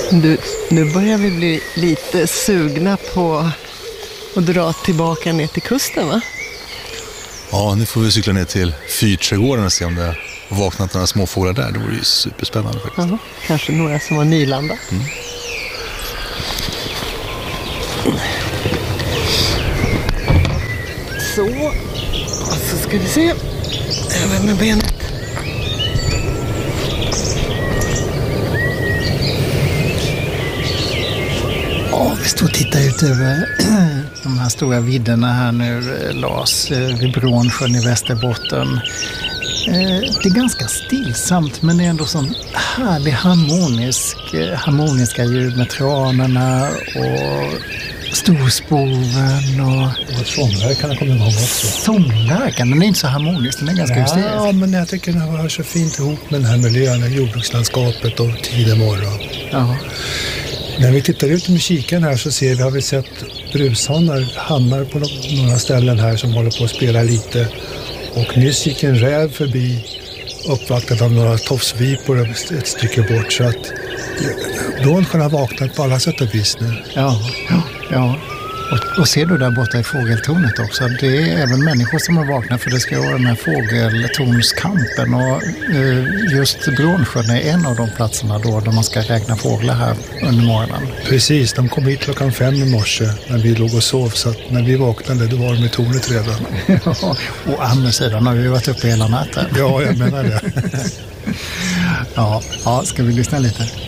Du, nu börjar vi bli lite sugna på att dra tillbaka ner till kusten, va? Ja, nu får vi cykla ner till Fyrträdgården och se om det har vaknat några småfåglar där. Det vore ju superspännande faktiskt. Aha, kanske några som har nylandat. Mm. Så, och så ska vi se. Över med benet. Ja, vi står och tittar ut över de här stora vidderna här nu, Lars, vid Brånsjön i Västerbotten. Det är ganska stillsamt, men det är ändå sån härlig harmoniska ljud med tranorna och storspoven och sångverkarna kommer ihåg också. Sångverkan, den är inte så harmonisk, den är ganska hysterisk. Ja, men jag tycker den hör så fint ihop med den här miljön, jordbrukslandskapet och tidig morgon. Ja. När vi tittar ut med kikaren här så har vi sett brushannar på några ställen här som håller på att spela lite. Och nyss gick en räv förbi uppvaktad av några tofsvipor ett stycke bort, så att Brånsjön har vaknat på alla sätt och vis nu. Ja. Och ser du där borta i fågeltornet också, det är även människor som har vaknat, för det ska vara den här fågeltornskampen, och just Brånsjön är en av de platserna då där man ska räkna fåglar här under morgonen. Precis, de kom hit 5:00 i morse när vi låg och sov, så att när vi vaknade då var de i tornet redan. Ja, å andra sidan har vi varit uppe hela natten. Ja, jag menar det. Ja, ska vi lyssna lite?